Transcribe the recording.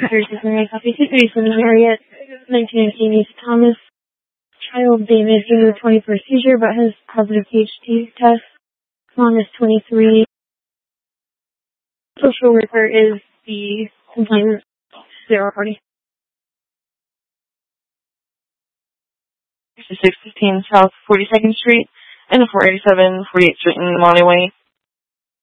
36 copy 237 Harriet, 1919 East Thomas. Child David, junior 21st seizure, but has positive PHT test. Mom is 23. Social worker is the complainant, 040. 6615 South 42nd Street and 487 48th Street in Monterey Way.